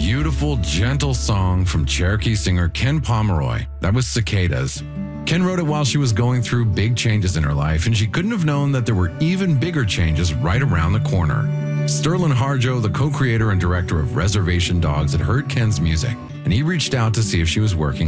beautiful, gentle song from Cherokee singer Ken Pomeroy. That was Cicadas. Ken wrote it while she was going through big changes in her life, and she couldn't have known that there were even bigger changes right around the corner. Sterling Harjo, the co-creator and director of Reservation Dogs, had heard Ken's music, and he reached out to see if she was working